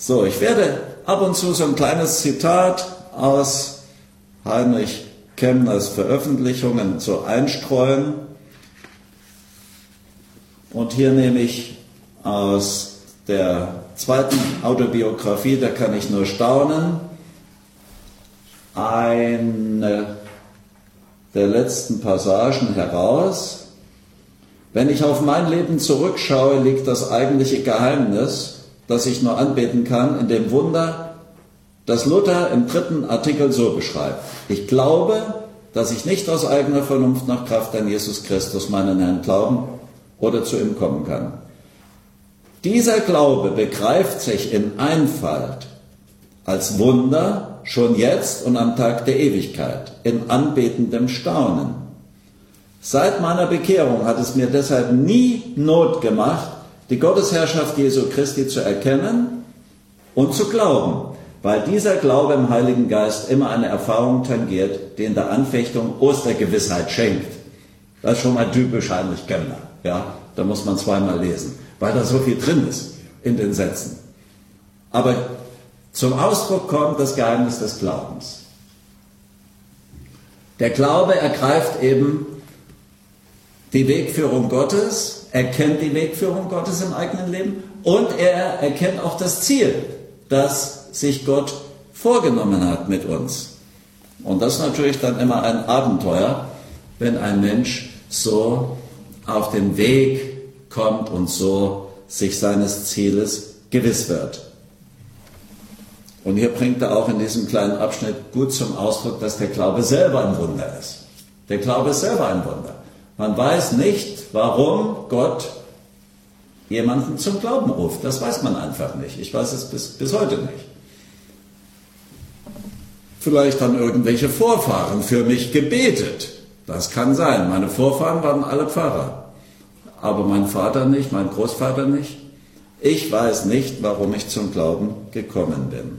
So, ich werde ab und zu so ein kleines Zitat aus Heinrich Kemners Veröffentlichungen so einstreuen. Und hier nehme ich aus der zweiten Autobiografie, da kann ich nur staunen, eine der letzten Passagen heraus. Wenn ich auf mein Leben zurückschaue, liegt das eigentliche Geheimnis, das ich nur anbeten kann, in dem Wunder, das Luther im 3. Artikel so beschreibt. Ich glaube, dass ich nicht aus eigener Vernunft nach Kraft an Jesus Christus, meinen Herrn, glauben oder zu ihm kommen kann. Dieser Glaube begreift sich in Einfalt als Wunder schon jetzt und am Tag der Ewigkeit, in anbetendem Staunen. Seit meiner Bekehrung hat es mir deshalb nie Not gemacht, die Gottesherrschaft Jesu Christi zu erkennen und zu glauben, weil dieser Glaube im Heiligen Geist immer eine Erfahrung tangiert, die in der Anfechtung Ostergewissheit schenkt. Das ist schon mal typisch Heinrich Kemner. Ja, da muss man zweimal lesen, weil da so viel drin ist in den Sätzen. Aber zum Ausdruck kommt das Geheimnis des Glaubens. Der Glaube ergreift eben die Wegführung Gottes, erkennt die Wegführung Gottes im eigenen Leben und er erkennt auch das Ziel, das sich Gott vorgenommen hat mit uns. Und das ist natürlich dann immer ein Abenteuer, wenn ein Mensch so auf den Weg kommt und so sich seines Zieles gewiss wird. Und hier bringt er auch in diesem kleinen Abschnitt gut zum Ausdruck, dass der Glaube selber ein Wunder ist. Der Glaube ist selber ein Wunder. Man weiß nicht, warum Gott jemanden zum Glauben ruft. Das weiß man einfach nicht. Ich weiß es bis heute nicht. Vielleicht haben irgendwelche Vorfahren für mich gebetet. Das kann sein. Meine Vorfahren waren alle Pfarrer. Aber mein Vater nicht, mein Großvater nicht. Ich weiß nicht, warum ich zum Glauben gekommen bin.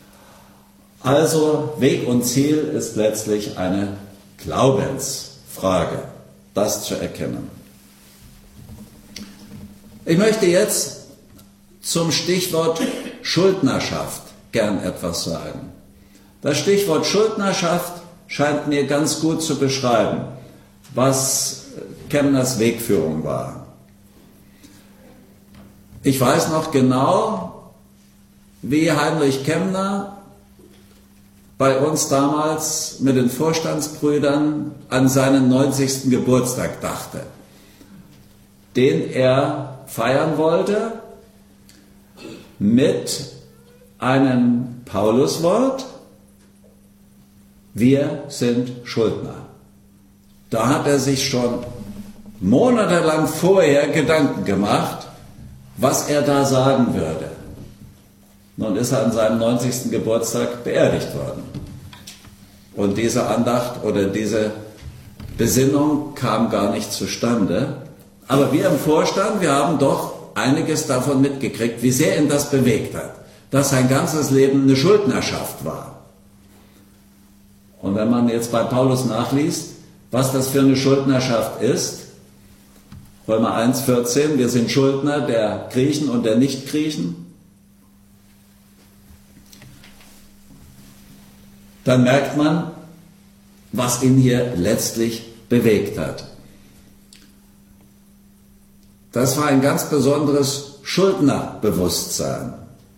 Also Weg und Ziel ist letztlich eine Glaubensfrage, das zu erkennen. Ich möchte jetzt zum Stichwort Schuldnerschaft gern etwas sagen. Das Stichwort Schuldnerschaft scheint mir ganz gut zu beschreiben, was Kemners Wegführung war. Ich weiß noch genau, wie Heinrich Kemner bei uns damals mit den Vorstandsbrüdern an seinen 90. Geburtstag dachte, den er feiern wollte mit einem Pauluswort: Wir sind Schuldner. Da hat er sich schon monatelang vorher Gedanken gemacht, was er da sagen würde. Nun ist er an seinem 90. Geburtstag beerdigt worden. Und diese Andacht oder diese Besinnung kam gar nicht zustande. Aber wir im Vorstand, wir haben doch einiges davon mitgekriegt, wie sehr ihn das bewegt hat, dass sein ganzes Leben eine Schuldnerschaft war. Und wenn man jetzt bei Paulus nachliest, was das für eine Schuldnerschaft ist, Römer 1,14, wir sind Schuldner der Griechen und der Nichtgriechen, dann merkt man, was ihn hier letztlich bewegt hat. Das war ein ganz besonderes Schuldnerbewusstsein.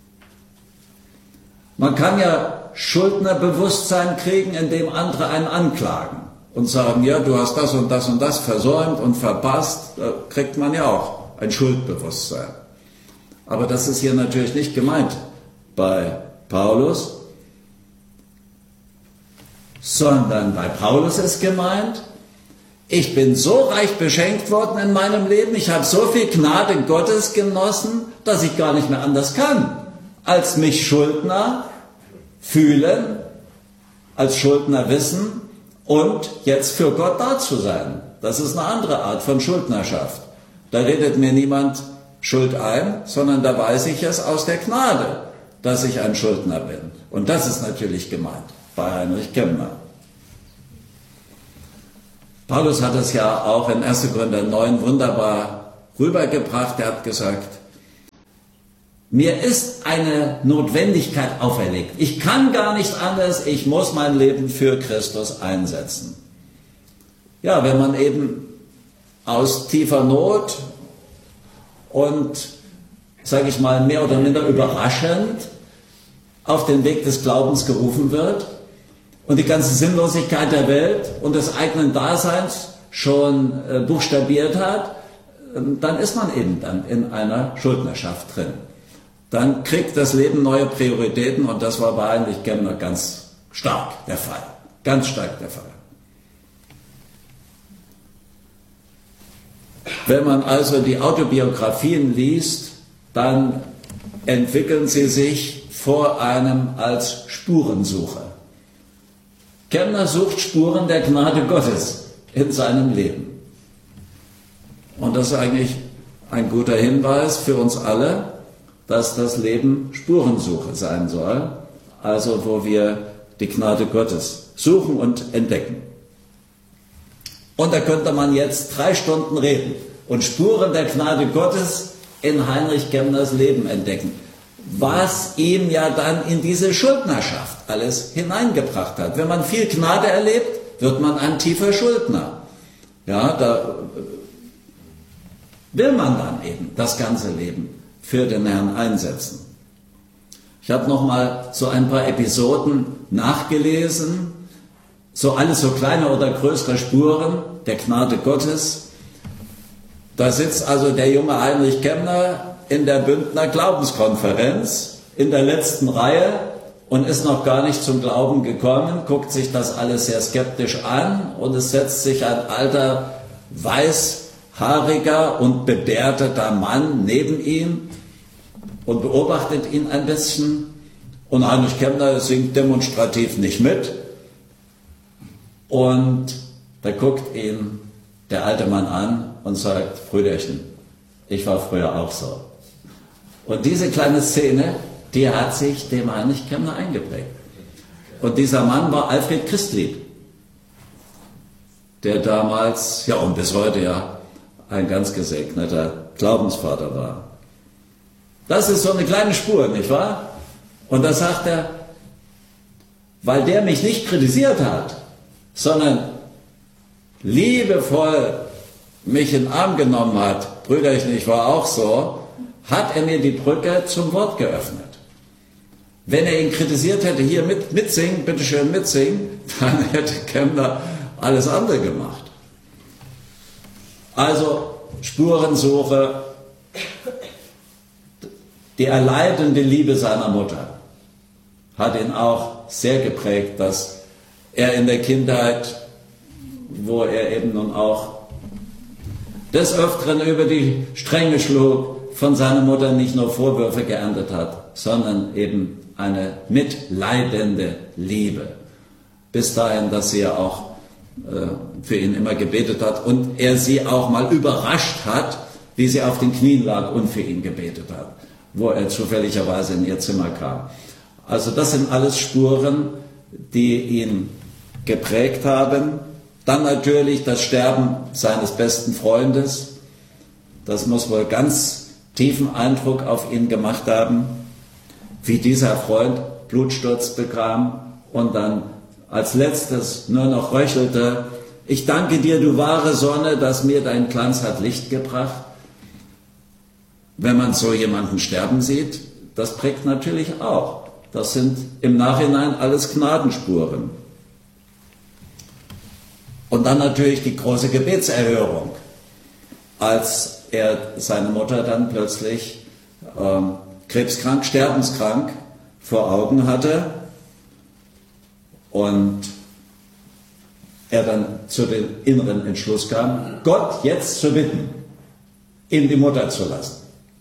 Man kann ja Schuldnerbewusstsein kriegen, indem andere einen anklagen und sagen, ja, du hast das und das und das versäumt und verpasst. Da kriegt man ja auch ein Schuldbewusstsein. Aber das ist hier natürlich nicht gemeint bei Paulus, sondern bei Paulus ist gemeint, ich bin so reich beschenkt worden in meinem Leben, ich habe so viel Gnade Gottes genossen, dass ich gar nicht mehr anders kann, als mich Schuldner fühlen, als Schuldner wissen und jetzt für Gott da zu sein. Das ist eine andere Art von Schuldnerschaft. Da redet mir niemand Schuld ein, sondern da weiß ich es aus der Gnade, dass ich ein Schuldner bin. Und das ist natürlich gemeint bei Heinrich Kemner. Paulus hat es ja auch in 1. Korinther 9 wunderbar rübergebracht. Er hat gesagt, Mir ist eine Notwendigkeit auferlegt. Ich kann gar nicht anders, ich muss mein Leben für Christus einsetzen. Ja, wenn man eben aus tiefer Not und, sage ich mal, mehr oder minder überraschend auf den Weg des Glaubens gerufen wird und die ganze Sinnlosigkeit der Welt und des eigenen Daseins schon buchstabiert hat, dann ist man eben dann in einer Schuldnerschaft drin. Dann kriegt das Leben neue Prioritäten und das war bei Heinrich Kemmler ganz stark der Fall. Ganz stark der Fall. Wenn man also die Autobiografien liest, dann entwickeln sie sich vor einem als Spurensuche. Kemmler sucht Spuren der Gnade Gottes in seinem Leben. Und das ist eigentlich ein guter Hinweis für uns alle, dass das Leben Spurensuche sein soll, also wo wir die Gnade Gottes suchen und entdecken. Und da könnte man jetzt 3 Stunden reden und Spuren der Gnade Gottes in Heinrich Kemmlers Leben entdecken, was ihm ja dann in diese Schuldnerschaft alles hineingebracht hat. Wenn man viel Gnade erlebt, wird man ein tiefer Schuldner. Ja, da will man dann eben das ganze Leben für den Herrn einsetzen. Ich habe nochmal so ein paar Episoden nachgelesen, so alles so kleine oder größere Spuren der Gnade Gottes. Da sitzt also der junge Heinrich Kemmler in der Bündner Glaubenskonferenz in der letzten Reihe und ist noch gar nicht zum Glauben gekommen, guckt sich das alles sehr skeptisch an und es setzt sich ein alter, weißhaariger und gebärdeter Mann neben ihm und beobachtet ihn ein bisschen und Heinrich Kemmler singt demonstrativ nicht mit und da guckt ihn der alte Mann an und sagt, Brüderchen, ich war früher auch so. Und diese kleine Szene, die hat sich dem Heinrich Kemmler eingeprägt. Und dieser Mann war Alfred Christlieb, der damals, ja und bis heute ja, ein ganz gesegneter Glaubensvater war. Das ist so eine kleine Spur, nicht wahr? Und da sagt er, weil der mich nicht kritisiert hat, sondern liebevoll mich in den Arm genommen hat, Brüderchen, ich war auch so, hat er mir die Brücke zum Wort geöffnet. Wenn er ihn kritisiert hätte, hier mitsingen, bitteschön mitsingen, dann hätte Kemmler alles andere gemacht. Also Spurensuche, die erleidende Liebe seiner Mutter hat ihn auch sehr geprägt, dass er in der Kindheit, wo er eben nun auch des Öfteren über die Stränge schlug, von seiner Mutter nicht nur Vorwürfe geerntet hat, sondern eben eine mitleidende Liebe. Bis dahin, dass sie ja auch für ihn immer gebetet hat und er sie auch mal überrascht hat, wie sie auf den Knien lag und für ihn gebetet hat, wo er zufälligerweise in ihr Zimmer kam. Also das sind alles Spuren, die ihn geprägt haben. Dann natürlich das Sterben seines besten Freundes. Das muss wohl ganz tiefen Eindruck auf ihn gemacht haben, wie dieser Freund Blutsturz bekam und dann als letztes nur noch röchelte, ich danke dir, du wahre Sonne, dass mir dein Glanz hat Licht gebracht. Wenn man so jemanden sterben sieht, das prägt natürlich auch. Das sind im Nachhinein alles Gnadenspuren. Und dann natürlich die große Gebetserhörung, als er seine Mutter dann plötzlich krebskrank, sterbenskrank vor Augen hatte und er dann zu dem inneren Entschluss kam, Gott jetzt zu bitten, ihm die Mutter zu lassen.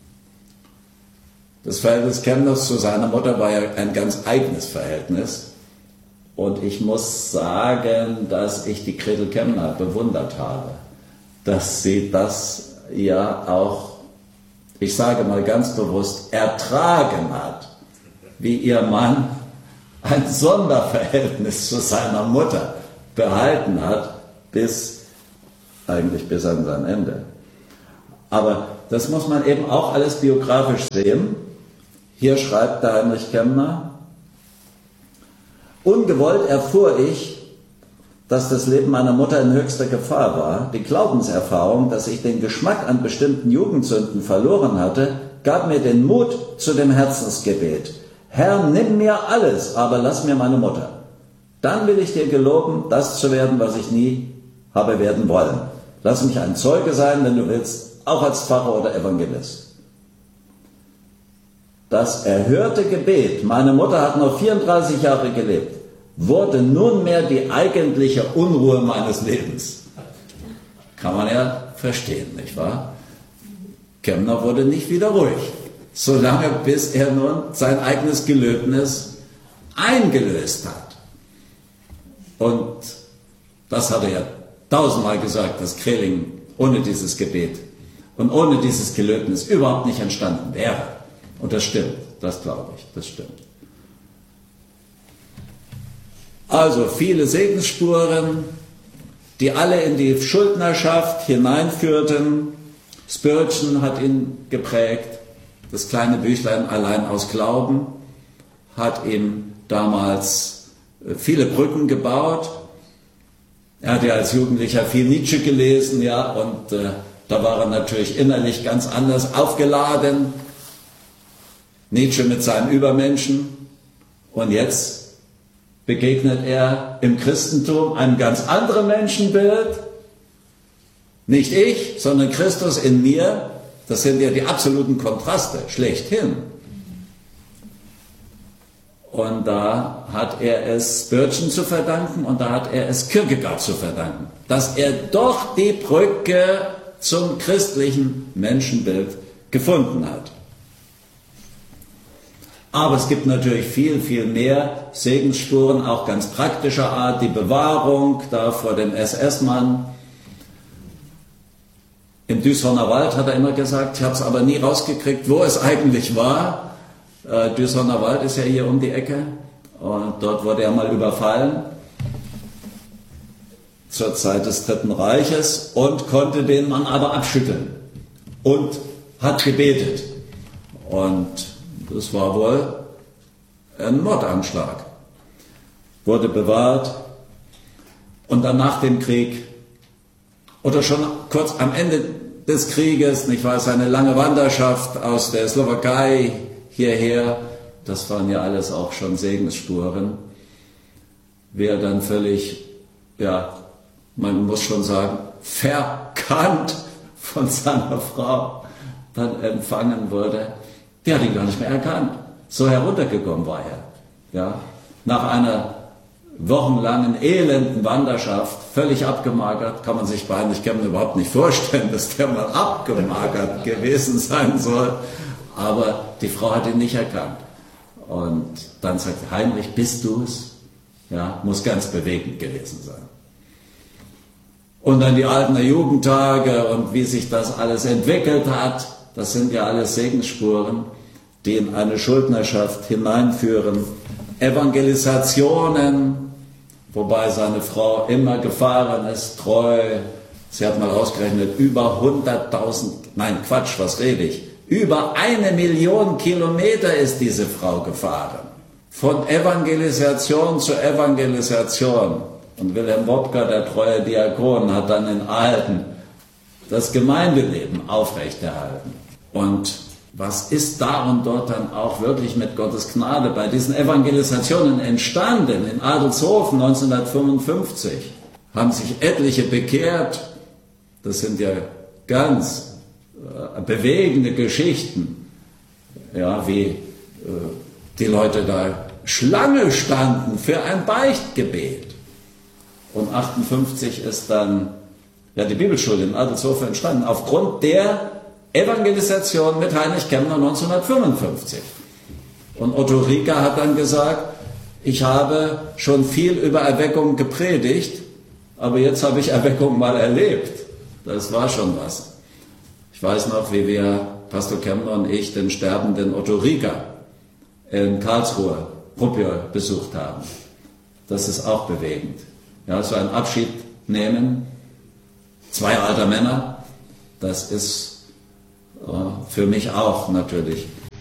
Das Verhältnis Kemmlers zu seiner Mutter war ja ein ganz eigenes Verhältnis. Und ich muss sagen, dass ich die Gretel Kemmler bewundert habe, dass sie das ja auch, ich sage mal ganz bewusst, ertragen hat, wie ihr Mann ein Sonderverhältnis zu seiner Mutter behalten hat, eigentlich bis an sein Ende. Aber das muss man eben auch alles biografisch sehen. Hier schreibt der Heinrich Kemmner: Ungewollt erfuhr ich, dass das Leben meiner Mutter in höchster Gefahr war. Die Glaubenserfahrung, dass ich den Geschmack an bestimmten Jugendsünden verloren hatte, gab mir den Mut zu dem Herzensgebet. Herr, nimm mir alles, aber lass mir meine Mutter. Dann will ich dir geloben, das zu werden, was ich nie habe werden wollen. Lass mich ein Zeuge sein, wenn du willst, auch als Pfarrer oder Evangelist. Das erhörte Gebet, meine Mutter hat noch 34 Jahre gelebt, wurde nunmehr die eigentliche Unruhe meines Lebens. Kann man ja verstehen, nicht wahr? Kemmner wurde nicht wieder ruhig, solange bis er nun sein eigenes Gelöbnis eingelöst hat. Und das hat er ja 1000-mal gesagt, dass Kreling ohne dieses Gebet und ohne dieses Gelöbnis überhaupt nicht entstanden wäre. Und das stimmt, das glaube ich, das stimmt. Also viele Segensspuren, die alle in die Schuldnerschaft hineinführten. Spurgeon hat ihn geprägt. Das kleine Büchlein Allein aus Glauben hat ihm damals viele Brücken gebaut. Er hat ja als Jugendlicher viel Nietzsche gelesen, ja, und da war er natürlich innerlich ganz anders aufgeladen. Nietzsche mit seinem Übermenschen. Und jetzt begegnet er im Christentum einem ganz anderen Menschenbild. Nicht ich, sondern Christus in mir. Das sind ja die absoluten Kontraste, schlechthin. Und da hat er es Spurgeon zu verdanken und da hat er es Kierkegaard zu verdanken, dass er doch die Brücke zum christlichen Menschenbild gefunden hat. Aber es gibt natürlich viel, viel mehr Segensspuren, auch ganz praktischer Art. Die Bewahrung da vor dem SS-Mann. Im Düsseldorfer Wald hat er immer gesagt, ich habe es aber nie rausgekriegt, wo es eigentlich war. Düsseldorfer Wald ist ja hier um die Ecke und dort wurde er mal überfallen zur Zeit des Dritten Reiches und konnte den Mann aber abschütteln und hat gebetet. Und das war wohl ein Mordanschlag. Wurde bewahrt und dann nach dem Krieg oder schon kurz am Ende des Krieges, nicht wahr, seine lange Wanderschaft aus der Slowakei hierher, das waren ja alles auch schon Segensspuren, wie er dann völlig, ja, man muss schon sagen, verkannt von seiner Frau dann empfangen wurde. Die hat ihn gar nicht mehr erkannt. So heruntergekommen war er. Ja, nach einer wochenlangen elenden Wanderschaft, völlig abgemagert, kann man sich bei Heinrich Kemmner überhaupt nicht vorstellen, dass der mal abgemagert gewesen sein soll. Aber die Frau hat ihn nicht erkannt. Und dann sagt Heinrich, bist du es? Ja, muss ganz bewegend gewesen sein. Und dann die Altener Jugendtage und wie sich das alles entwickelt hat, das sind ja alles Segensspuren, die in eine Schuldnerschaft hineinführen. Evangelisationen, wobei seine Frau immer gefahren ist, treu. Sie hat mal ausgerechnet, über 100.000, nein Quatsch, was rede ich, über 1 Million Kilometer ist diese Frau gefahren. Von Evangelisation zu Evangelisation. Und Wilhelm Wopka, der treue Diakon, hat dann in Ahlden das Gemeindeleben aufrechterhalten. Und was ist da und dort dann auch wirklich mit Gottes Gnade bei diesen Evangelisationen entstanden? In Adelshofen 1955 haben sich etliche bekehrt. Das sind ja ganz bewegende Geschichten, ja, wie die Leute da Schlange standen für ein Beichtgebet. Und 1958 ist dann ja die Bibelschule in Adelshofen entstanden, aufgrund der Evangelisation mit Heinrich Kemmner 1955. Und Otto Rieger hat dann gesagt, ich habe schon viel über Erweckung gepredigt, aber jetzt habe ich Erweckung mal erlebt. Das war schon was. Ich weiß noch, wie wir, Pastor Kemmner und ich, den sterbenden Otto Rieger in Karlsruhe, Ruppia, besucht haben. Das ist auch bewegend. Ja, so ein Abschied nehmen, 2 alter Männer, das ist für mich auch natürlich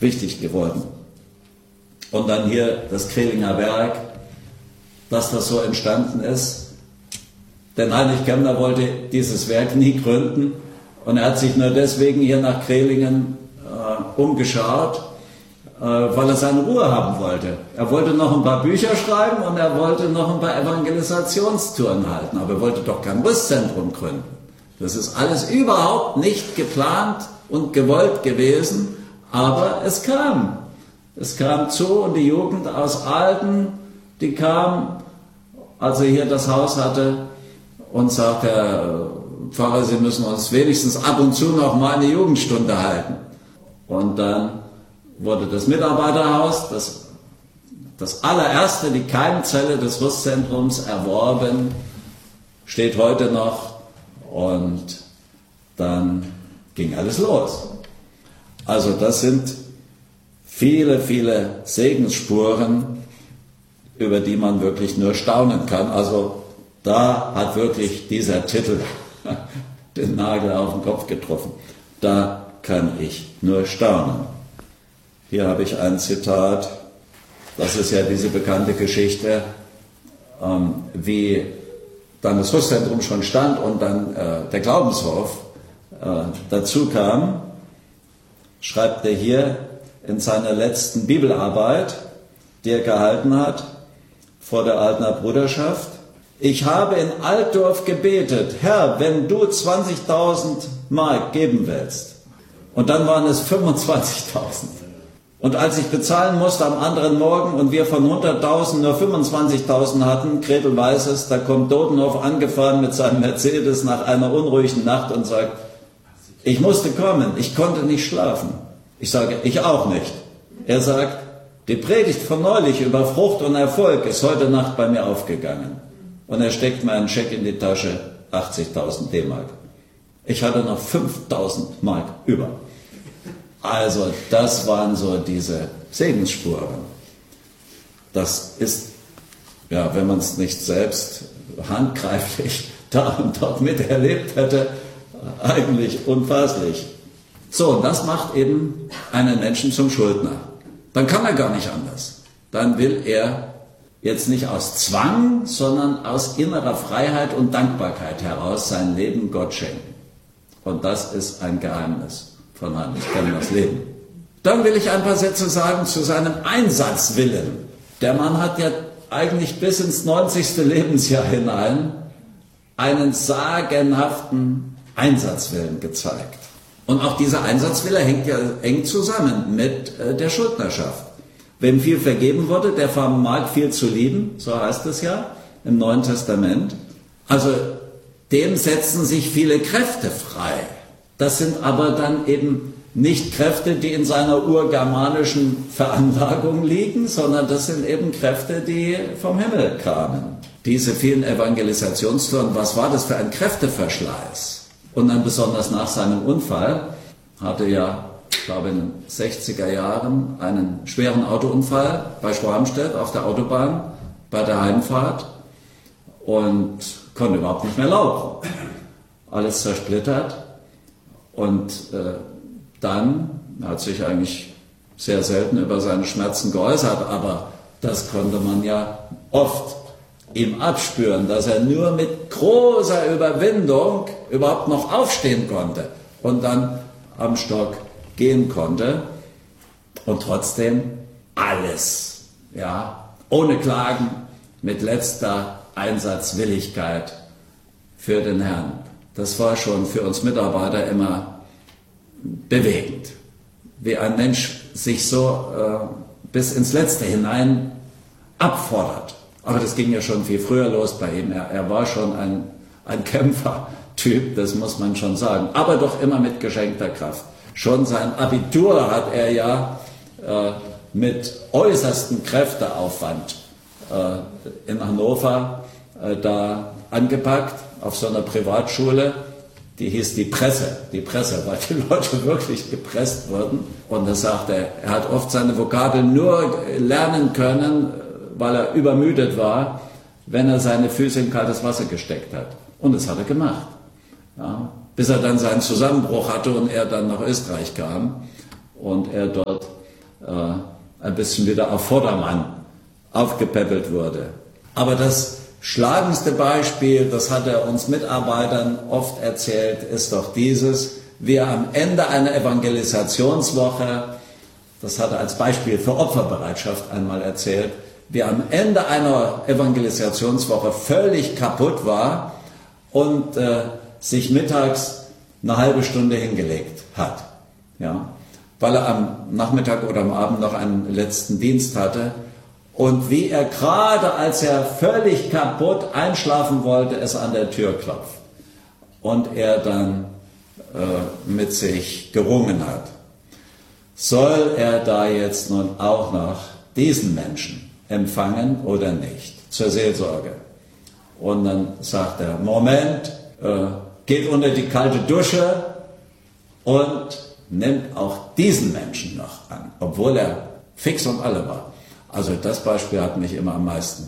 wichtig geworden. Und dann hier das Krelinger Werk, dass das so entstanden ist. Denn Heinrich Kemmler wollte dieses Werk nie gründen und er hat sich nur deswegen hier nach Krelingen umgeschaut, weil er seine Ruhe haben wollte. Er wollte noch ein paar Bücher schreiben und er wollte noch ein paar Evangelisationstouren halten, aber er wollte doch kein Rüstzentrum gründen. Das ist alles überhaupt nicht geplant und gewollt gewesen, aber es kam. Es kam zu und die Jugend aus Alten, die kam, als er hier das Haus hatte und sagte, Herr Pfarrer, Sie müssen uns wenigstens ab und zu noch mal eine Jugendstunde halten. Und dann wurde das Mitarbeiterhaus, das allererste, die Keimzelle des Rüstzentrums erworben, steht heute noch und dann ging alles los. Also das sind viele, viele Segensspuren, über die man wirklich nur staunen kann. Also da hat wirklich dieser Titel den Nagel auf den Kopf getroffen. Da kann ich nur staunen. Hier habe ich ein Zitat, das ist ja diese bekannte Geschichte, wie dann das Rüstzentrum schon stand und dann der Glaubenshof dazu kam, schreibt er hier in seiner letzten Bibelarbeit, die er gehalten hat vor der Altener Bruderschaft. Ich habe in Altdorf gebetet, Herr, wenn du 20.000 Mark geben willst. Und dann waren es 25.000. Und als ich bezahlen musste am anderen Morgen und wir von 100.000 nur 25.000 hatten, Gretel weiß es, da kommt Dodenhoff angefahren mit seinem Mercedes nach einer unruhigen Nacht und sagt, ich musste kommen, ich konnte nicht schlafen. Ich sage, ich auch nicht. Er sagt, die Predigt von neulich über Frucht und Erfolg ist heute Nacht bei mir aufgegangen. Und er steckt mir einen Scheck in die Tasche, 80.000 D-Mark. Ich hatte noch 5.000 Mark über. Also das waren so diese Segensspuren. Das ist, ja, wenn man es nicht selbst handgreiflich da und dort miterlebt hätte, eigentlich unfasslich. So, und das macht eben einen Menschen zum Schuldner. Dann kann er gar nicht anders. Dann will er jetzt nicht aus Zwang, sondern aus innerer Freiheit und Dankbarkeit heraus sein Leben Gott schenken. Und das ist ein Geheimnis von Heinrich Kemmlers Leben. Dann will ich ein paar Sätze sagen zu seinem Einsatzwillen. Der Mann hat ja eigentlich bis ins 90. Lebensjahr hinein einen sagenhaften Einsatzwillen gezeigt. Und auch dieser Einsatzwille hängt ja eng zusammen mit der Schuldnerschaft. Wem viel vergeben wurde, der vermag viel zu lieben, so heißt es ja im Neuen Testament. Also dem setzen sich viele Kräfte frei. Das sind aber dann eben nicht Kräfte, die in seiner urgermanischen Veranlagung liegen, sondern das sind eben Kräfte, die vom Himmel kamen. Diese vielen Evangelisationstouren, was war das für ein Kräfteverschleiß? Und dann besonders nach seinem Unfall, hatte ja, ich glaube in den 60er Jahren, einen schweren Autounfall bei Schwarmstedt auf der Autobahn bei der Heimfahrt und konnte überhaupt nicht mehr laufen. Alles zersplittert. Und dann hat sich eigentlich sehr selten über seine Schmerzen geäußert, aber das konnte man ja oft ihm abspüren, dass er nur mit großer Überwindung überhaupt noch aufstehen konnte und dann am Stock gehen konnte und trotzdem alles, ja, ohne Klagen, mit letzter Einsatzwilligkeit für den Herrn. Das war schon für uns Mitarbeiter immer bewegend, wie ein Mensch sich so bis ins Letzte hinein abfordert. Aber das ging ja schon viel früher los bei ihm. Er war schon ein Kämpfertyp, das muss man schon sagen, aber doch immer mit geschenkter Kraft. Schon sein Abitur hat er ja mit äußerstem Kräfteaufwand in Hannover da angepackt, auf so einer Privatschule, die hieß die Presse, weil die Leute wirklich gepresst wurden. Und er sagte, er hat oft seine Vokabeln nur lernen können, weil er übermüdet war, wenn er seine Füße in kaltes Wasser gesteckt hat. Und das hat er gemacht. Ja, bis er dann seinen Zusammenbruch hatte und er dann nach Österreich kam und er dort ein bisschen wieder auf Vordermann aufgepäppelt wurde. Aber das schlagendste Beispiel, das hat er uns Mitarbeitern oft erzählt, ist doch dieses: wie er am Ende einer Evangelisationswoche, das hat er als Beispiel für Opferbereitschaft einmal erzählt, wie er am Ende einer Evangelisationswoche völlig kaputt war und sich mittags eine halbe Stunde hingelegt hat, ja, weil er am Nachmittag oder am Abend noch einen letzten Dienst hatte. Und wie er gerade, als er völlig kaputt einschlafen wollte, es an der Tür klopft und er dann mit sich gerungen hat. Soll er da jetzt nun auch noch diesen Menschen empfangen oder nicht zur Seelsorge? Und dann sagt er: Moment, geht unter die kalte Dusche und nimmt auch diesen Menschen noch an, obwohl er fix und alle war. Also das Beispiel hat mich immer am meisten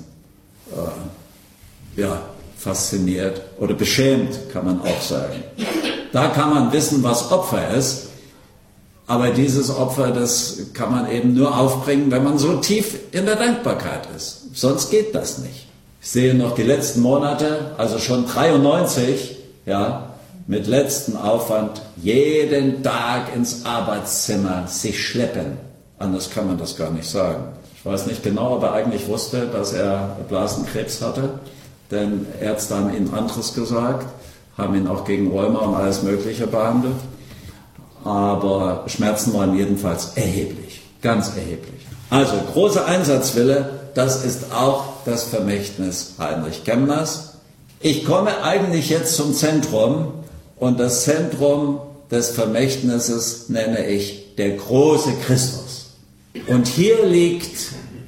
fasziniert oder beschämt, kann man auch sagen. Da kann man wissen, was Opfer ist, aber dieses Opfer, das kann man eben nur aufbringen, wenn man so tief in der Dankbarkeit ist. Sonst geht das nicht. Ich sehe noch die letzten Monate, also schon 93, ja, mit letztem Aufwand jeden Tag ins Arbeitszimmer sich schleppen. Anders kann man das gar nicht sagen. Ich weiß nicht genau, ob er eigentlich wusste, dass er Blasenkrebs hatte, denn Ärzte haben ihm anderes gesagt, haben ihn auch gegen Rheuma und alles Mögliche behandelt. Aber Schmerzen waren jedenfalls erheblich, ganz erheblich. Also großer Einsatzwille, das ist auch das Vermächtnis Heinrich Kemners. Ich komme eigentlich jetzt zum Zentrum, und das Zentrum des Vermächtnisses nenne ich der große Christus. Und hier liegt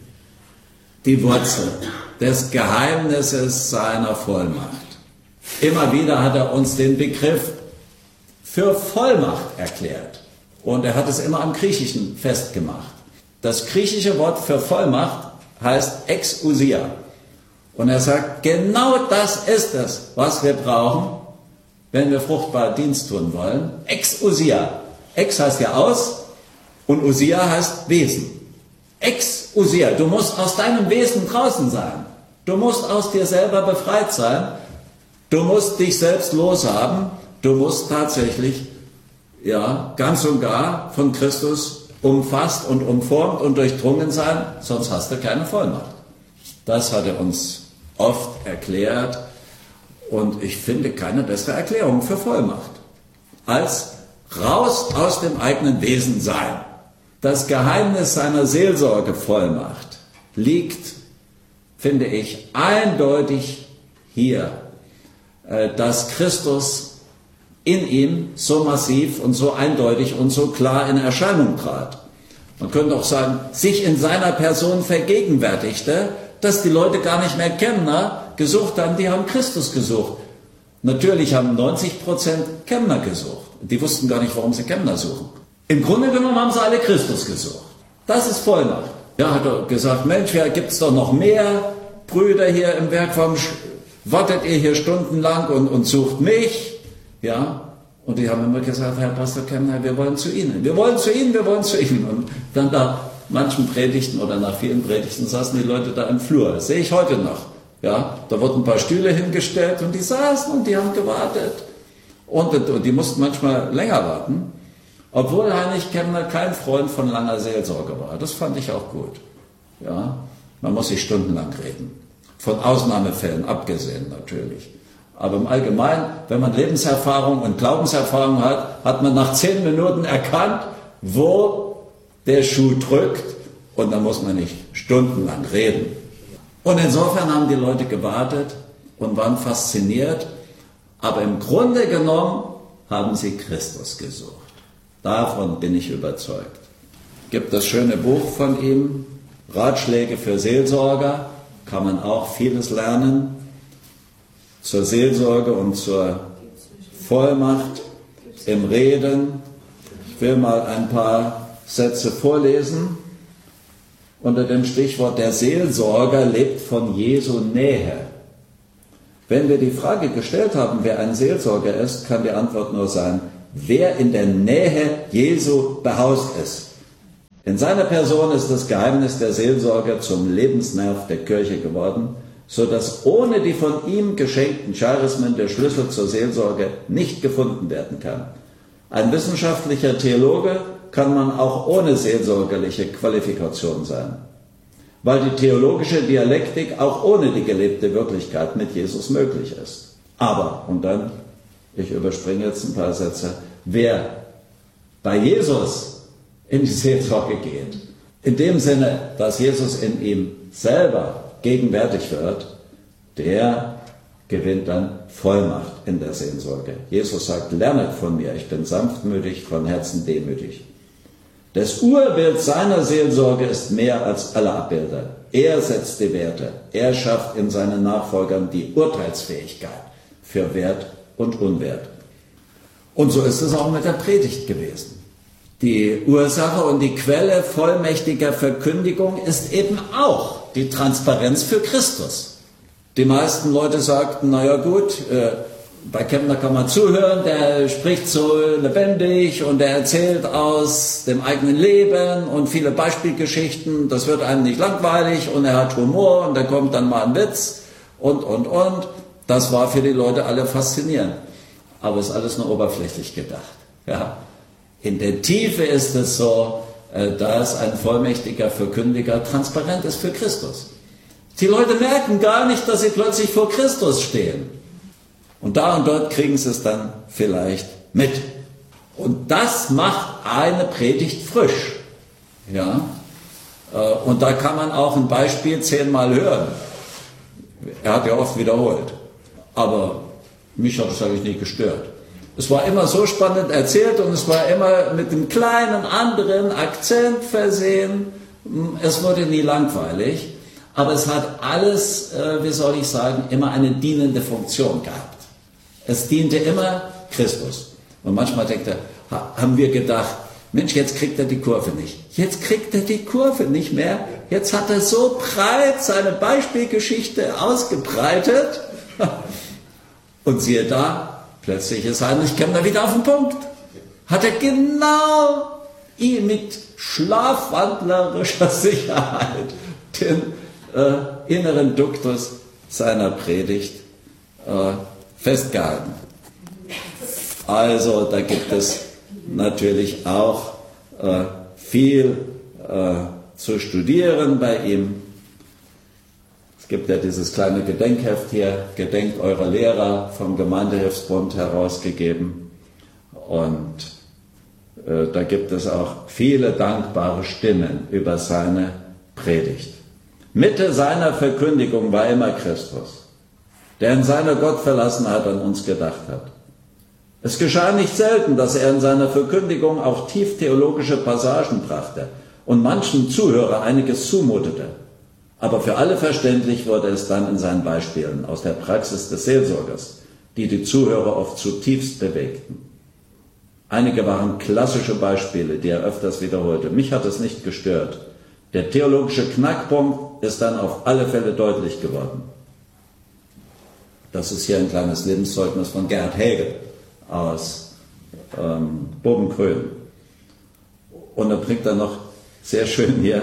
die Wurzel des Geheimnisses seiner Vollmacht. Immer wieder hat er uns den Begriff für Vollmacht erklärt. Und er hat es immer am Griechischen festgemacht. Das griechische Wort für Vollmacht heißt Exousia. Und er sagt, genau das ist es, was wir brauchen, wenn wir fruchtbar Dienst tun wollen. Exousia. Ex heißt ja aus und Usia heißt Wesen. Exousia. Du musst aus deinem Wesen draußen sein. Du musst aus dir selber befreit sein. Du musst dich selbst loshaben. Du musst tatsächlich, ja, ganz und gar von Christus umfasst und umformt und durchdrungen sein, sonst hast du keine Vollmacht. Das hat er uns oft erklärt und ich finde keine bessere Erklärung für Vollmacht als raus aus dem eigenen Wesen sein. Das Geheimnis seiner Seelsorgevollmacht liegt, finde ich, eindeutig hier, dass Christus in ihm so massiv und so eindeutig und so klar in Erscheinung trat. Man könnte auch sagen, sich in seiner Person vergegenwärtigte, dass die Leute gar nicht mehr Kemner gesucht haben, die haben Christus gesucht. Natürlich haben 90% Kemner gesucht. Die wussten gar nicht, warum sie Kemner suchen. Im Grunde genommen haben sie alle Christus gesucht. Das ist Vollmacht. Ja, hat er gesagt, Mensch, ja, gibt es doch noch mehr Brüder hier im Werk, warum wartet ihr hier stundenlang und sucht mich? Ja, und die haben immer gesagt, Herr Pastor Kemner, wir wollen zu Ihnen. Wir wollen zu Ihnen, wir wollen zu Ihnen. Und dann nach manchen Predigten oder nach vielen Predigten saßen die Leute da im Flur. Das sehe ich heute noch. Ja, da wurden ein paar Stühle hingestellt und die saßen und die haben gewartet. Und die mussten manchmal länger warten, obwohl Heinrich Kemner kein Freund von langer Seelsorge war. Das fand ich auch gut. Ja, man muss sich stundenlang reden. Von Ausnahmefällen abgesehen natürlich. Aber im Allgemeinen, wenn man Lebenserfahrung und Glaubenserfahrung hat, hat man nach 10 Minuten erkannt, wo der Schuh drückt und dann muss man nicht stundenlang reden. Und insofern haben die Leute gewartet und waren fasziniert, aber im Grunde genommen haben sie Christus gesucht. Davon bin ich überzeugt. Es gibt das schöne Buch von ihm, Ratschläge für Seelsorger, kann man auch vieles lernen. Zur Seelsorge und zur Vollmacht im Reden. Ich will mal ein paar Sätze vorlesen unter dem Stichwort der Seelsorger lebt von Jesu Nähe. Wenn wir die Frage gestellt haben, wer ein Seelsorger ist, kann die Antwort nur sein, wer in der Nähe Jesu behaust ist. In seiner Person ist das Geheimnis der Seelsorge zum Lebensnerv der Kirche geworden, so dass ohne die von ihm geschenkten Charismen der Schlüssel zur Seelsorge nicht gefunden werden kann. Ein wissenschaftlicher Theologe kann man auch ohne seelsorgerliche Qualifikation sein, weil die theologische Dialektik auch ohne die gelebte Wirklichkeit mit Jesus möglich ist. Aber, und dann, ich überspringe jetzt ein paar Sätze, wer bei Jesus in die Seelsorge geht, in dem Sinne, dass Jesus in ihm selber gegenwärtig wird, der gewinnt dann Vollmacht in der Seelsorge. Jesus sagt, lernet von mir, ich bin sanftmütig, von Herzen demütig. Das Urbild seiner Seelsorge ist mehr als alle Abbilder. Er setzt die Werte. Er schafft in seinen Nachfolgern die Urteilsfähigkeit für Wert und Unwert. Und so ist es auch mit der Predigt gewesen. Die Ursache und die Quelle vollmächtiger Verkündigung ist eben auch die Transparenz für Christus. Die meisten Leute sagten, naja gut, bei Kempner kann man zuhören, der spricht so lebendig und er erzählt aus dem eigenen Leben und viele Beispielgeschichten, das wird einem nicht langweilig und er hat Humor und da kommt dann mal ein Witz und. Das war für die Leute alle faszinierend. Aber es ist alles nur oberflächlich gedacht. Ja. In der Tiefe ist es so, dass ein vollmächtiger Verkündiger transparent ist für Christus. Die Leute merken gar nicht, dass sie plötzlich vor Christus stehen. Und da und dort kriegen sie es dann vielleicht mit. Und das macht eine Predigt frisch. Ja? Und da kann man auch ein Beispiel 10-mal hören. Er hat ja oft wiederholt. Aber mich hat es eigentlich nicht gestört. Es war immer so spannend erzählt und es war immer mit einem kleinen anderen Akzent versehen. Es wurde nie langweilig. Aber es hat alles, wie soll ich sagen, immer eine dienende Funktion gehabt. Es diente immer Christus. Und manchmal haben wir gedacht, Mensch, jetzt kriegt er die Kurve nicht. Jetzt kriegt er die Kurve nicht mehr. Jetzt hat er so breit seine Beispielgeschichte ausgebreitet. Und siehe da, plötzlich ist Heinrich Kempner wieder auf den Punkt. Hat er genau mit schlafwandlerischer Sicherheit den inneren Duktus seiner Predigt festgehalten. Also da gibt es natürlich auch viel zu studieren bei ihm. Es gibt ja dieses kleine Gedenkheft hier, Gedenkt eurer Lehrer, vom Gemeindehilfsbund herausgegeben. Und da gibt es auch viele dankbare Stimmen über seine Predigt. Mitte seiner Verkündigung war immer Christus, der in seiner Gottverlassenheit an uns gedacht hat. Es geschah nicht selten, dass er in seiner Verkündigung auch tief theologische Passagen brachte und manchen Zuhörer einiges zumutete. Aber für alle verständlich wurde es dann in seinen Beispielen aus der Praxis des Seelsorgers, die die Zuhörer oft zutiefst bewegten. Einige waren klassische Beispiele, die er öfters wiederholte. Mich hat es nicht gestört. Der theologische Knackpunkt ist dann auf alle Fälle deutlich geworden. Das ist hier ein kleines Lebenszeugnis von Gerhard Hegel aus Bobenkrön. Und er bringt dann noch sehr schön hier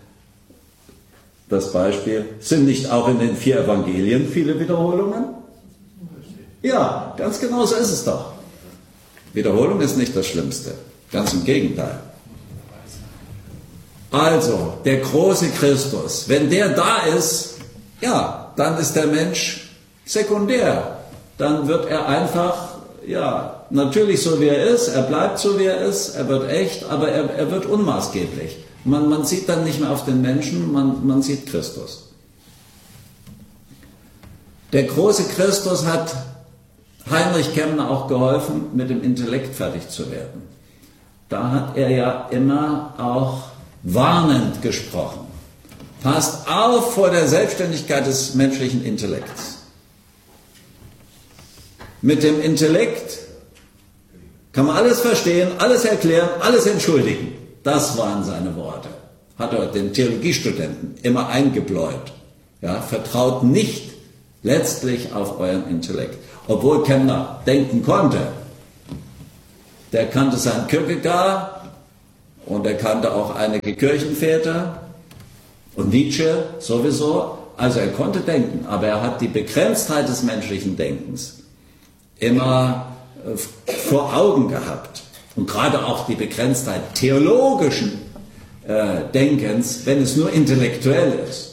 das Beispiel, sind nicht auch in den 4 Evangelien viele Wiederholungen? Ja, ganz genau so ist es doch. Wiederholung ist nicht das Schlimmste, ganz im Gegenteil. Also, der große Christus, wenn der da ist, ja, dann ist der Mensch sekundär. Dann wird er einfach, ja, natürlich so wie er ist, er bleibt so wie er ist, er wird echt, aber er wird unmaßgeblich. Man sieht dann nicht mehr auf den Menschen, man sieht Christus. Der große Christus hat Heinrich Kempner auch geholfen, mit dem Intellekt fertig zu werden. Da hat er ja immer auch warnend gesprochen. Passt auf vor der Selbstständigkeit des menschlichen Intellekts. Mit dem Intellekt kann man alles verstehen, alles erklären, alles entschuldigen. Das waren seine Worte. Hat er den Theologiestudenten immer eingebläut. Ja, vertraut nicht letztlich auf euren Intellekt. Obwohl Kempner denken konnte. Der kannte seinen Kierkegaard, und er kannte auch einige Kirchenväter und Nietzsche sowieso. Also er konnte denken, aber er hat die Begrenztheit des menschlichen Denkens immer vor Augen gehabt. Und gerade auch die Begrenztheit theologischen Denkens, wenn es nur intellektuell ist.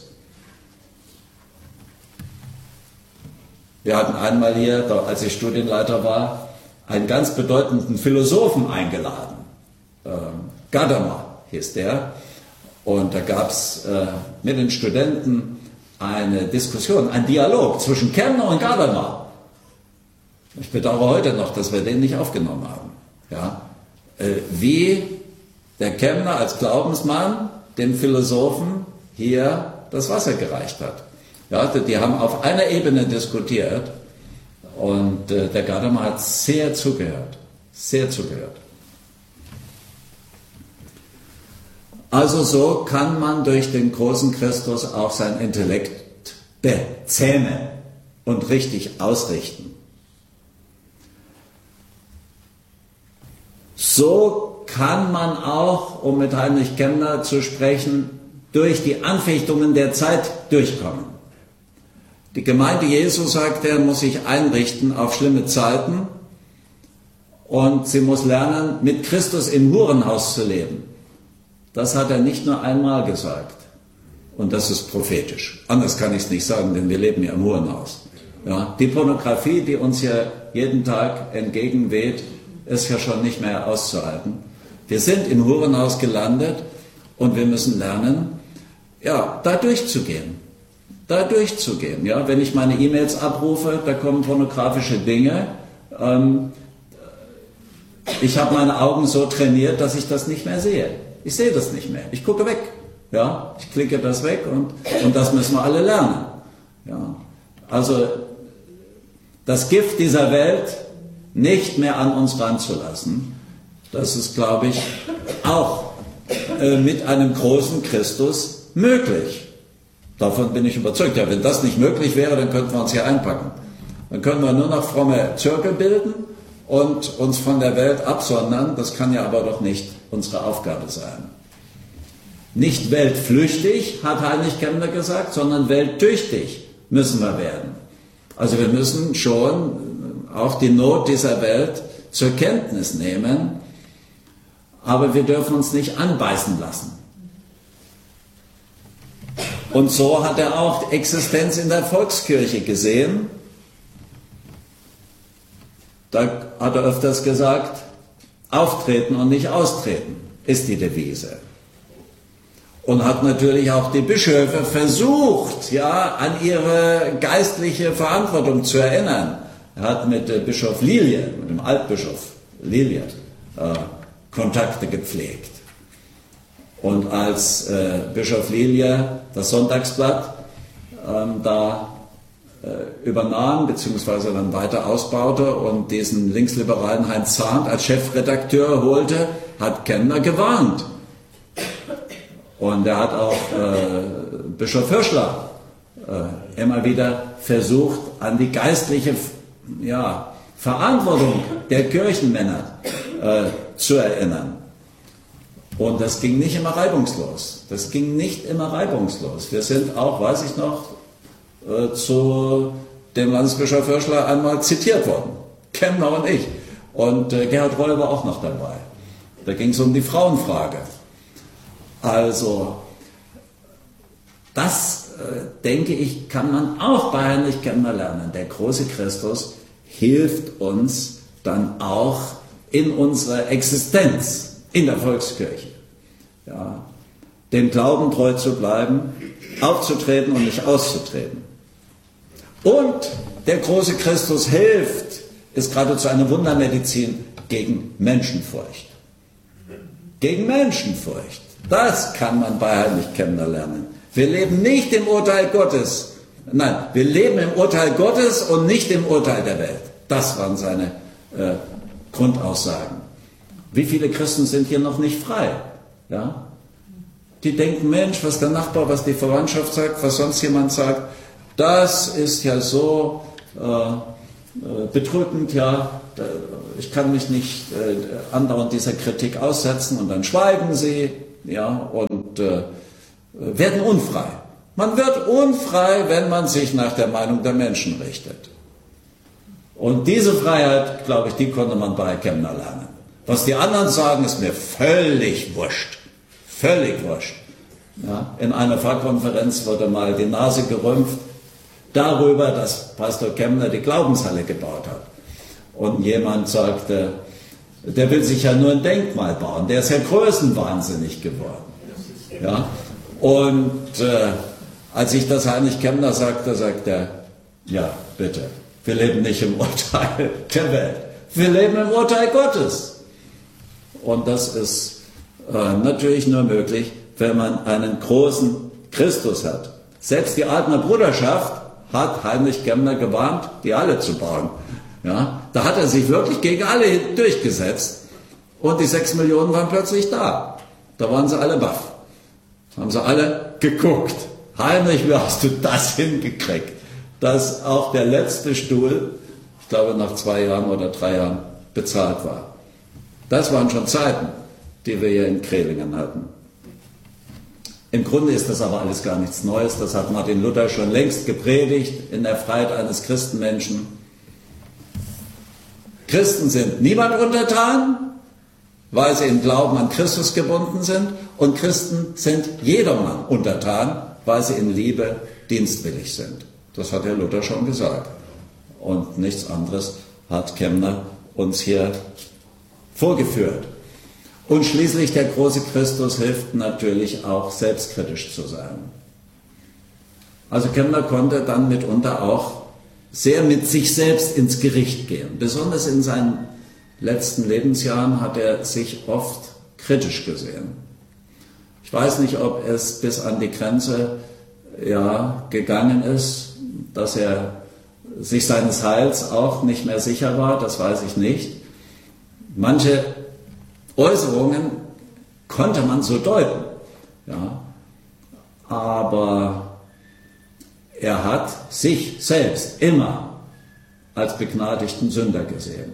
Wir hatten einmal hier, als ich Studienleiter war, einen ganz bedeutenden Philosophen eingeladen. Gadamer hieß der. Und da gab es mit den Studenten eine Diskussion, ein Dialog zwischen Kemner und Gadamer. Ich bedauere heute noch, dass wir den nicht aufgenommen haben. Ja? Wie der Kemner als Glaubensmann dem Philosophen hier das Wasser gereicht hat. Ja, die haben auf einer Ebene diskutiert und der Gadamer hat sehr zugehört. Sehr zugehört. Also so kann man durch den großen Christus auch sein Intellekt bezähmen und richtig ausrichten. So kann man auch, um mit Heinrich Kemner zu sprechen, durch die Anfechtungen der Zeit durchkommen. Die Gemeinde Jesu, sagt er, muss sich einrichten auf schlimme Zeiten und sie muss lernen, mit Christus im Hurenhaus zu leben. Das hat er nicht nur einmal gesagt. Und das ist prophetisch. Anders kann ich es nicht sagen, denn wir leben ja im Hurenhaus. Ja, die Pornografie, die uns ja jeden Tag entgegenweht, ist ja schon nicht mehr auszuhalten. Wir sind im Hurenhaus gelandet und wir müssen lernen, ja, da durchzugehen. Da durchzugehen. Ja, wenn ich meine E-Mails abrufe, da kommen pornografische Dinge. Ich habe meine Augen so trainiert, dass ich das nicht mehr sehe. Ich sehe das nicht mehr. Ich gucke weg. Ja, ich klicke das weg und das müssen wir alle lernen. Ja, also das Gift dieser Welt nicht mehr an uns ranzulassen, das ist, glaube ich, auch mit einem großen Christus möglich. Davon bin ich überzeugt. Ja, wenn das nicht möglich wäre, dann könnten wir uns hier einpacken. Dann können wir nur noch fromme Zirkel bilden und uns von der Welt absondern. Das kann ja aber doch nicht unsere Aufgabe sein. Nicht weltflüchtig, hat Heinrich Kemner gesagt, sondern welttüchtig müssen wir werden. Also wir müssen schon auch die Not dieser Welt zur Kenntnis nehmen, aber wir dürfen uns nicht anbeißen lassen. Und so hat er auch die Existenz in der Volkskirche gesehen. Da hat er öfters gesagt, auftreten und nicht austreten ist die Devise. Und hat natürlich auch die Bischöfe versucht, ja, an ihre geistliche Verantwortung zu erinnern. Er hat mit Bischof Lilie, mit dem Altbischof Lilie, Kontakte gepflegt. Und als Bischof Lilie das Sonntagsblatt übernahm, beziehungsweise dann weiter ausbaute und diesen linksliberalen Heinz Zahnt als Chefredakteur holte, hat Kemner gewarnt. Und er hat auch Bischof Hirschler immer wieder versucht, an die geistliche Verantwortung der Kirchenmänner zu erinnern. Und das ging nicht immer reibungslos. Das ging nicht immer reibungslos. Wir sind auch, weiß ich noch, zu dem Landesbischof Hirschler einmal zitiert worden. Kemner und ich. Und Gerhard Reul war auch noch dabei. Da ging es um die Frauenfrage. Also, das, denke ich, kann man auch bei Heinrich Kemner lernen. Der große Christus hilft uns dann auch in unserer Existenz in der Volkskirche. Ja, dem Glauben treu zu bleiben, aufzutreten und nicht auszutreten. Und der große Christus hilft, ist geradezu eine Wundermedizin gegen Menschenfurcht. Gegen Menschenfurcht. Das kann man bei Heinrich Kemner lernen. Wir leben nicht im Urteil Gottes. Nein, wir leben im Urteil Gottes und nicht im Urteil der Welt. Das waren seine Grundaussagen. Wie viele Christen sind hier noch nicht frei? Ja? Die denken, Mensch, was der Nachbar, was die Verwandtschaft sagt, was sonst jemand sagt, das ist ja so bedrückend, ja, ich kann mich nicht andauernd dieser Kritik aussetzen und dann schweigen sie, ja, und werden unfrei. Man wird unfrei, wenn man sich nach der Meinung der Menschen richtet. Und diese Freiheit, glaube ich, die konnte man bei Kemner lernen. Was die anderen sagen, ist mir völlig wurscht. Völlig wurscht. Ja, in einer Pfarrkonferenz wurde mal die Nase gerümpft darüber, dass Pastor Kemner die Glaubenshalle gebaut hat. Und jemand sagte, der will sich ja nur ein Denkmal bauen, der ist ja größenwahnsinnig geworden. Ja? Und als ich das Heinrich Kemner sagte, sagte er, ja, bitte, wir leben nicht im Urteil der Welt, wir leben im Urteil Gottes. Und das ist natürlich nur möglich, wenn man einen großen Christus hat. Selbst die Ahlner Bruderschaft hat Heinrich Kemner gewarnt, die Halle zu bauen. Ja, da hat er sich wirklich gegen alle durchgesetzt und die 6 Millionen waren plötzlich da. Da waren sie alle baff. Haben sie alle geguckt. Heinrich, wie hast du das hingekriegt? Dass auch der letzte Stuhl, ich glaube nach 2 Jahren oder 3 Jahren, bezahlt war. Das waren schon Zeiten, die wir hier in Krehlingen hatten. Im Grunde ist das aber alles gar nichts Neues. Das hat Martin Luther schon längst gepredigt in der Freiheit eines Christenmenschen. Christen sind niemand untertan, weil sie im Glauben an Christus gebunden sind. Und Christen sind jedermann untertan, weil sie in Liebe dienstwillig sind. Das hat Herr Luther schon gesagt. Und nichts anderes hat Kemner uns hier vorgeführt. Und schließlich der große Christus hilft natürlich auch, selbstkritisch zu sein. Also Kemner konnte dann mitunter auch sehr mit sich selbst ins Gericht gehen. Besonders in seinen letzten Lebensjahren hat er sich oft kritisch gesehen. Ich weiß nicht, ob es bis an die Grenze gegangen ist, dass er sich seines Heils auch nicht mehr sicher war, das weiß ich nicht. Manche Äußerungen konnte man so deuten, ja, aber er hat sich selbst immer als begnadigten Sünder gesehen.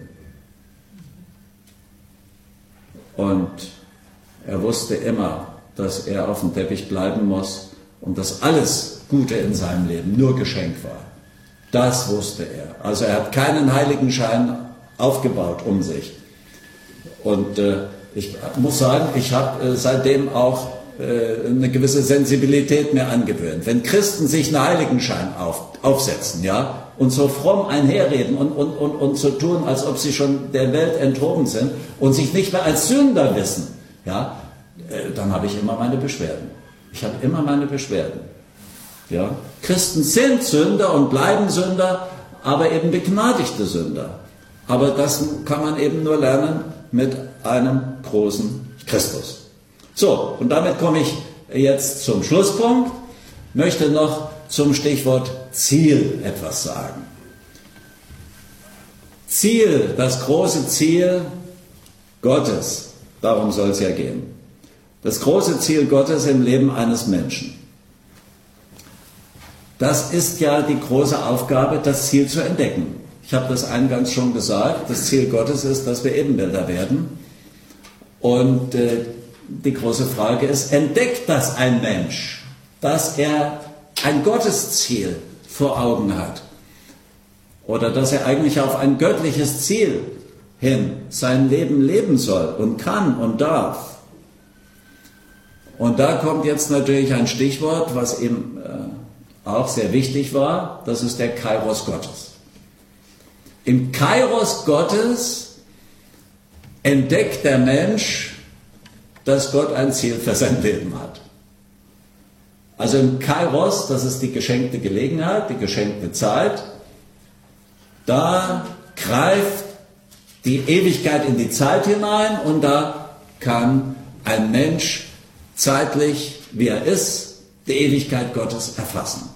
Und er wusste immer, dass er auf dem Teppich bleiben muss und dass alles Gute in seinem Leben nur Geschenk war. Das wusste er. Also er hat keinen Heiligenschein aufgebaut um sich. Und ich muss sagen, ich habe seitdem auch eine gewisse Sensibilität mir angewöhnt. Wenn Christen sich einen Heiligenschein aufsetzen, ja, und so fromm einherreden und so tun, als ob sie schon der Welt enthoben sind und sich nicht mehr als Sünder wissen, ja, dann habe ich immer meine Beschwerden. Ich habe immer meine Beschwerden. Ja. Christen sind Sünder und bleiben Sünder, aber eben begnadigte Sünder. Aber das kann man eben nur lernen mit einem großen Christus. So, und damit komme ich jetzt zum Schlusspunkt, möchte noch zum Stichwort Ziel etwas sagen. Ziel, das große Ziel Gottes, darum soll es ja gehen. Das große Ziel Gottes im Leben eines Menschen. Das ist ja die große Aufgabe, das Ziel zu entdecken. Ich habe das eingangs schon gesagt, das Ziel Gottes ist, dass wir Ebenbilder werden. Und die große Frage ist, entdeckt das ein Mensch, dass er ein Gottesziel vor Augen hat? Oder dass er eigentlich auf ein göttliches Ziel hin sein Leben leben soll und kann und darf? Und da kommt jetzt natürlich ein Stichwort, was eben auch sehr wichtig war, das ist der Kairos Gottes. Im Kairos Gottes entdeckt der Mensch, dass Gott ein Ziel für sein Leben hat. Also im Kairos, das ist die geschenkte Gelegenheit, die geschenkte Zeit, da greift die Ewigkeit in die Zeit hinein und da kann ein Mensch zeitlich, wie er ist, die Ewigkeit Gottes erfassen.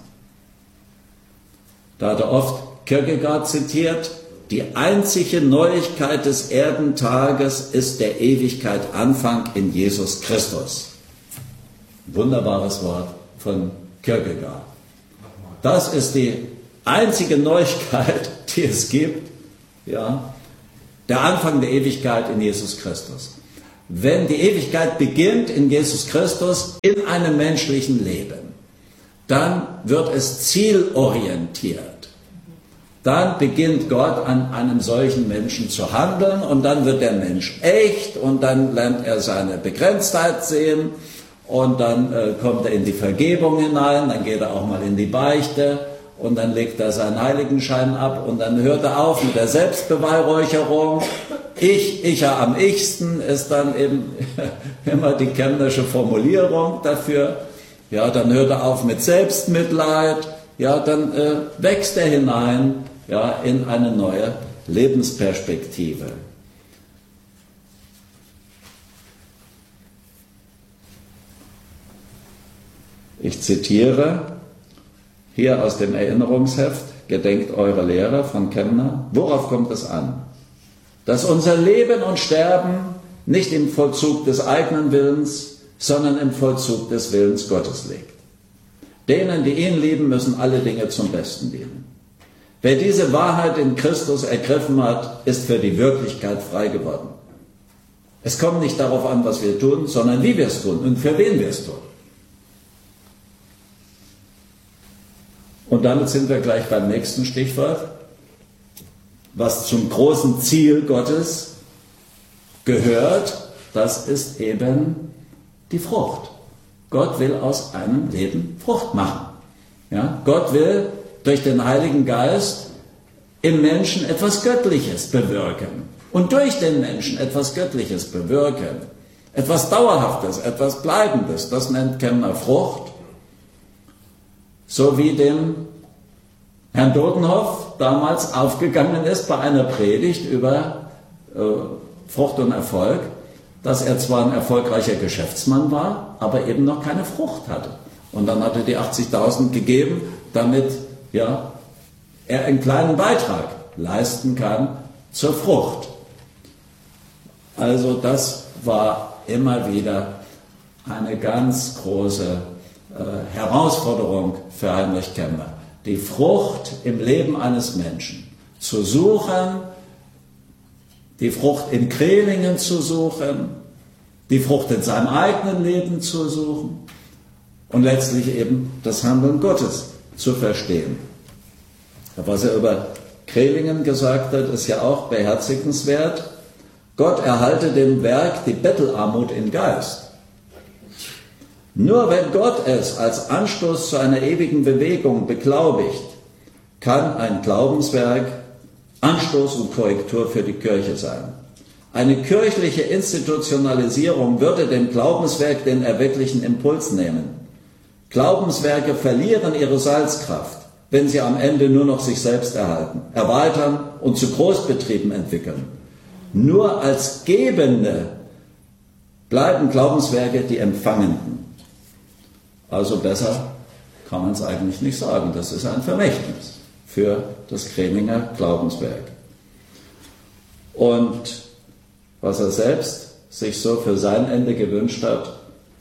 Da hat er oft Kierkegaard zitiert, die einzige Neuigkeit des Erdentages ist der Ewigkeit Anfang in Jesus Christus. Wunderbares Wort von Kierkegaard. Das ist die einzige Neuigkeit, die es gibt, ja, Der Anfang der Ewigkeit in Jesus Christus. Wenn die Ewigkeit beginnt in Jesus Christus, in einem menschlichen Leben, dann wird es zielorientiert. Dann beginnt Gott an einem solchen Menschen zu handeln und dann wird der Mensch echt und dann lernt er seine Begrenztheit sehen und dann kommt er in die Vergebung hinein, dann geht er auch mal in die Beichte und dann legt er seinen Heiligenschein ab und dann hört er auf mit der Selbstbeweihräucherung. Ich ja am ichsten ist dann eben immer die Kemnersche Formulierung dafür. Ja, dann hört er auf mit Selbstmitleid. Ja, dann wächst er hinein, ja, in eine neue Lebensperspektive. Ich zitiere hier aus dem Erinnerungsheft, gedenkt eure Lehrer von Kemner. Worauf kommt es an? Dass unser Leben und Sterben nicht im Vollzug des eigenen Willens, sondern im Vollzug des Willens Gottes liegt. Denen, die ihn lieben, müssen alle Dinge zum Besten dienen. Wer diese Wahrheit in Christus ergriffen hat, ist für die Wirklichkeit frei geworden. Es kommt nicht darauf an, was wir tun, sondern wie wir es tun und für wen wir es tun. Und damit sind wir gleich beim nächsten Stichwort, was zum großen Ziel Gottes gehört, das ist eben die Frucht. Gott will aus einem Leben Frucht machen. Ja? Gott will durch den Heiligen Geist im Menschen etwas Göttliches bewirken und durch den Menschen etwas Göttliches bewirken. Etwas Dauerhaftes, etwas Bleibendes, das nennt Kemner Frucht. So wie dem Herrn Dodenhoff damals aufgegangen ist bei einer Predigt über Frucht und Erfolg, dass er zwar ein erfolgreicher Geschäftsmann war, aber eben noch keine Frucht hatte. Und dann hat er die 80.000 gegeben, damit ja, er einen kleinen Beitrag leisten kann zur Frucht. Also das war immer wieder eine ganz große Herausforderung für Heinrich Kemner. Die Frucht im Leben eines Menschen zu suchen, die Frucht in Krehlingen zu suchen, die Frucht in seinem eigenen Leben zu suchen und letztlich eben das Handeln Gottes zu verstehen. Was er über Krehlingen gesagt hat, ist ja auch beherzigenswert. Gott erhalte dem Werk die Bettelarmut in Geist. Nur wenn Gott es als Anstoß zu einer ewigen Bewegung beglaubigt, kann ein Glaubenswerk Anstoß und Korrektur für die Kirche sein. Eine kirchliche Institutionalisierung würde dem Glaubenswerk den erwecklichen Impuls nehmen. Glaubenswerke verlieren ihre Salzkraft, wenn sie am Ende nur noch sich selbst erhalten, erweitern und zu Großbetrieben entwickeln. Nur als Gebende bleiben Glaubenswerke die Empfangenden. Also besser kann man es eigentlich nicht sagen. Das ist ein Vermächtnis für das Kreninger Glaubenswerk. Und was er selbst sich so für sein Ende gewünscht hat: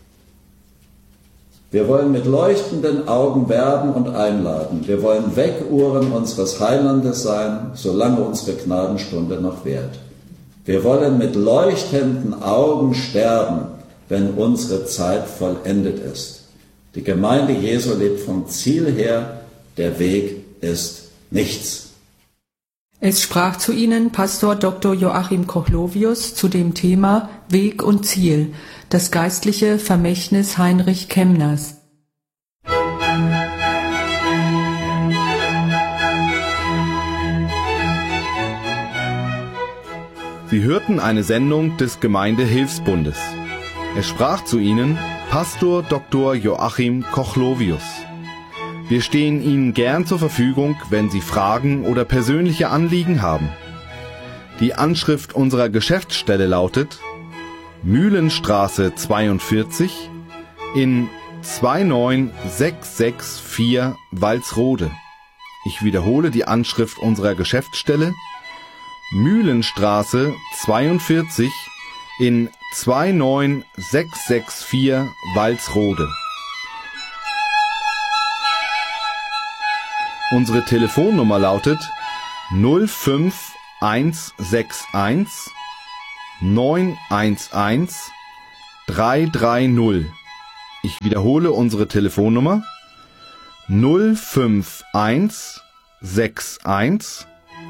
Wir wollen mit leuchtenden Augen werben und einladen. Wir wollen Weckuhren unseres Heilandes sein, solange unsere Gnadenstunde noch währt. Wir wollen mit leuchtenden Augen sterben, wenn unsere Zeit vollendet ist. Die Gemeinde Jesu lebt vom Ziel her, der Weg ist nichts. Es sprach zu Ihnen Pastor Dr. Joachim Kochlovius zu dem Thema Weg und Ziel, das geistliche Vermächtnis Heinrich Kemners. Sie hörten eine Sendung des Gemeindehilfsbundes. Es sprach zu Ihnen Pastor Dr. Joachim Kochlovius. Wir stehen Ihnen gern zur Verfügung, wenn Sie Fragen oder persönliche Anliegen haben. Die Anschrift unserer Geschäftsstelle lautet Mühlenstraße 42 in 29664 Walsrode. Ich wiederhole die Anschrift unserer Geschäftsstelle Mühlenstraße 42 in 29664 Walsrode. Unsere Telefonnummer lautet 05 161 911 330. Ich wiederhole unsere Telefonnummer 051 61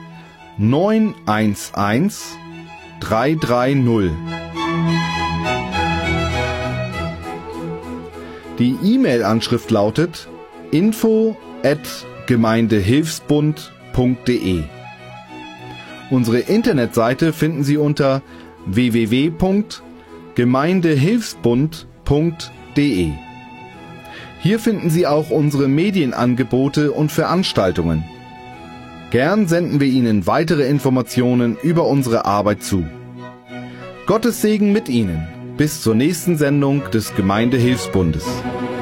911 330. Die E-Mail-Anschrift lautet info@gemeindehilfsbund.de. Unsere Internetseite finden Sie unter www.gemeindehilfsbund.de. Hier finden Sie auch unsere Medienangebote und Veranstaltungen. Gern senden wir Ihnen weitere Informationen über unsere Arbeit zu. Gottes Segen mit Ihnen. Bis zur nächsten Sendung des Gemeindehilfsbundes.